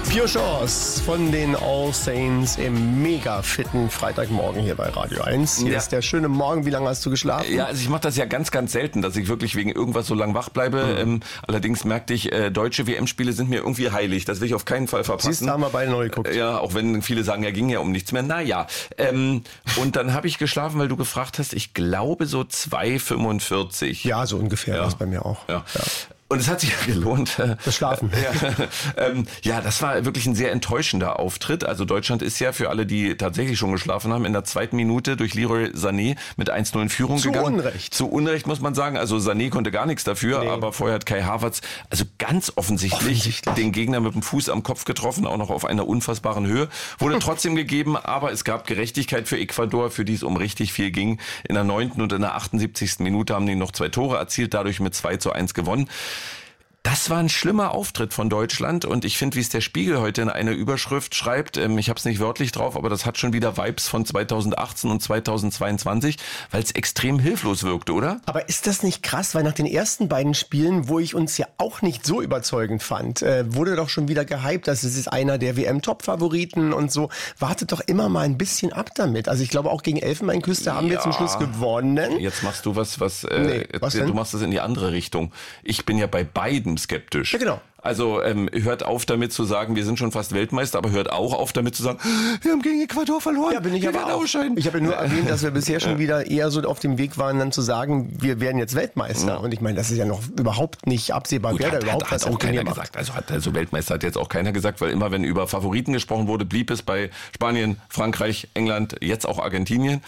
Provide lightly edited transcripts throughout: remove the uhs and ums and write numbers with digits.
Pure Chance von den All Saints im mega fitten Freitagmorgen hier bei Radio 1. Hier ist der schöne Morgen. Wie lange hast du geschlafen? Ja, also ich mache das ja ganz, ganz selten, dass ich wirklich wegen irgendwas so lang wach bleibe. Allerdings merkte ich, deutsche WM-Spiele sind mir irgendwie heilig. Das will ich auf keinen Fall verpassen. Siehst du, haben wir beide neu geguckt. Ja, auch wenn viele sagen, ja, ging ja um nichts mehr. Naja, und dann habe ich geschlafen, weil du gefragt hast, ich glaube so 2:45. Ja, so ungefähr war es bei mir auch. Ja. Und es hat sich ja gelohnt. Das Schlafen. Ja, das war wirklich ein sehr enttäuschender Auftritt. Also Deutschland ist ja für alle, die tatsächlich schon geschlafen haben, in der 2. Minute durch Leroy Sané mit 1:0 in Führung gegangen. Zu Unrecht, muss man sagen. Also Sané konnte gar nichts dafür, aber vorher hat Kai Havertz also ganz offensichtlich den Gegner mit dem Fuß am Kopf getroffen, auch noch auf einer unfassbaren Höhe. Wurde trotzdem gegeben, aber es gab Gerechtigkeit für Ecuador, für die es um richtig viel ging. In der 9. und in der 78. Minute haben die noch 2 Tore erzielt, dadurch mit 2:1 gewonnen. Das war ein schlimmer Auftritt von Deutschland und ich finde, wie es der Spiegel heute in einer Überschrift schreibt, ich habe es nicht wörtlich drauf, aber das hat schon wieder Vibes von 2018 und 2022, weil es extrem hilflos wirkte, oder? Aber ist das nicht krass, weil nach den ersten beiden Spielen, wo ich uns ja auch nicht so überzeugend fand, wurde doch schon wieder gehypt, dass es ist einer der WM-Top-Favoriten und so. Wartet doch immer mal ein bisschen ab damit. Also ich glaube auch gegen Elfenbeinküste haben wir zum Schluss gewonnen. Jetzt machst du was was du machst das in die andere Richtung. Ich bin ja bei beiden skeptisch. Ja, genau. Also hört auf damit zu sagen, wir sind schon fast Weltmeister, aber hört auch auf damit zu sagen, wir haben gegen Ecuador verloren. Ja, bin ich aber auch. Ich habe ja nur erwähnt, dass wir bisher schon wieder eher so auf dem Weg waren, dann zu sagen, wir werden jetzt Weltmeister. Ja. Und ich meine, das ist ja noch überhaupt nicht absehbar, wer da überhaupt was auch keiner gesagt. Also Weltmeister hat jetzt auch keiner gesagt, weil immer, wenn über Favoriten gesprochen wurde, blieb es bei Spanien, Frankreich, England, jetzt auch Argentinien.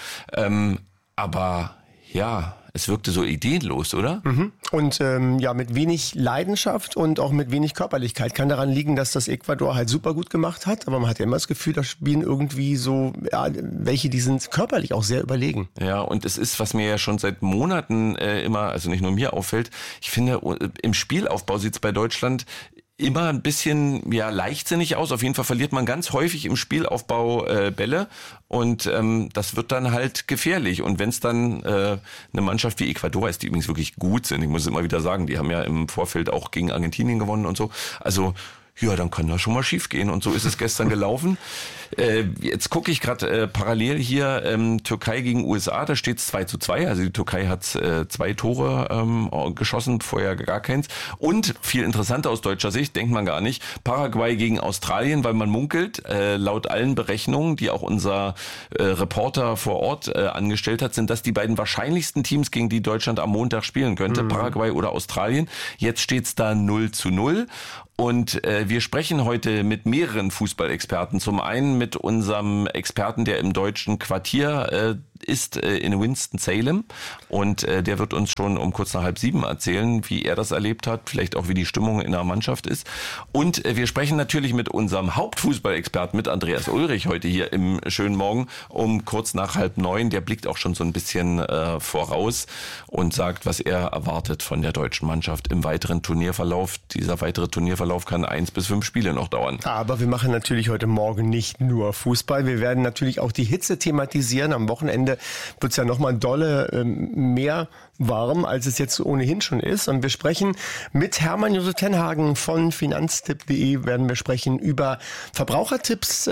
Aber ja, es wirkte so ideenlos, oder? Und mit wenig Leidenschaft und auch mit wenig Körperlichkeit. Kann daran liegen, dass das Ecuador halt super gut gemacht hat, aber man hat ja immer das Gefühl, da spielen irgendwie so welche, die sind körperlich auch sehr überlegen. Ja, und es ist, was mir ja schon seit Monaten immer, also nicht nur mir auffällt, ich finde, im Spielaufbau sieht es bei Deutschland immer ein bisschen leichtsinnig aus. Auf jeden Fall verliert man ganz häufig im Spielaufbau Bälle und das wird dann halt gefährlich. Und wenn es dann eine Mannschaft wie Ecuador ist, die übrigens wirklich gut sind, ich muss es immer wieder sagen, die haben ja im Vorfeld auch gegen Argentinien gewonnen und so, also ja, dann kann das schon mal schief gehen. Und so ist es gestern gelaufen. Jetzt gucke ich gerade parallel hier Türkei gegen USA, da steht es 2:2. Also die Türkei hat 2 Tore geschossen, vorher gar keins. Und viel interessanter aus deutscher Sicht, denkt man gar nicht, Paraguay gegen Australien, weil man munkelt, laut allen Berechnungen, die auch unser Reporter vor Ort angestellt hat, sind das die beiden wahrscheinlichsten Teams, gegen die Deutschland am Montag spielen könnte, Paraguay oder Australien. Jetzt steht es da 0:0. Und wir sprechen heute mit mehreren Fußballexperten. Zum einen mit unserem Experten, der im deutschen Quartier ist in Winston-Salem. Und der wird uns schon um kurz nach 6:30 erzählen, wie er das erlebt hat, vielleicht auch wie die Stimmung in der Mannschaft ist. Und wir sprechen natürlich mit unserem Hauptfußballexperten, mit Andreas Ulrich, heute hier im schönen Morgen um kurz nach 8:30. Der blickt auch schon so ein bisschen voraus und sagt, was er erwartet von der deutschen Mannschaft im weiteren Turnierverlauf. Dieser weitere Turnierverlauf kann 1 bis 5 Spiele noch dauern. Aber wir machen natürlich heute Morgen nicht nur Fußball. Wir werden natürlich auch die Hitze thematisieren. Am Wochenende wird es ja nochmal dolle mehr warm, als es jetzt ohnehin schon ist. Und wir sprechen mit Hermann Josef Tenhagen von Finanztipp.de, werden wir sprechen über Verbrauchertipps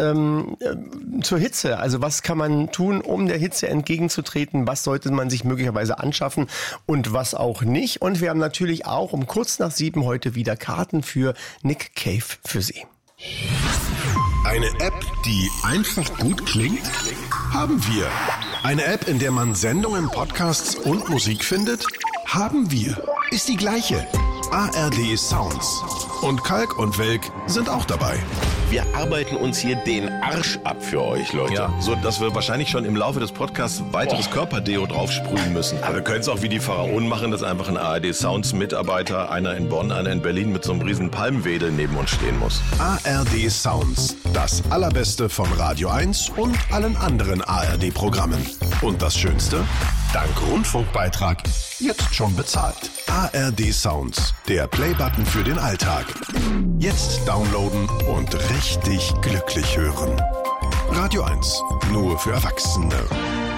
zur Hitze. Also was kann man tun, um der Hitze entgegenzutreten? Was sollte man sich möglicherweise anschaffen und was auch nicht? Und wir haben natürlich auch um kurz nach 7 heute wieder Karten für Nick Cave für Sie. Eine App, die einfach gut klingt? Haben wir. Eine App, in der man Sendungen, Podcasts und Musik findet? Haben wir. Ist die gleiche. ARD Sounds. Und Kalk und Welk sind auch dabei. Wir arbeiten uns hier den Arsch ab für euch, Leute. Ja, so dass wir wahrscheinlich schon im Laufe des Podcasts weiteres Körperdeo draufsprühen müssen. Aber wir können es auch wie die Pharaonen machen, dass einfach ein ARD Sounds Mitarbeiter, einer in Bonn, einer in Berlin mit so einem riesen Palmwedel neben uns stehen muss. ARD Sounds. Das Allerbeste von Radio 1 und allen anderen ARD-Programmen. Und das Schönste? Dank Rundfunkbeitrag jetzt schon bezahlt. ARD Sounds. Der Playbutton für den Alltag. Jetzt downloaden und richtig glücklich hören. Radio 1. Nur für Erwachsene.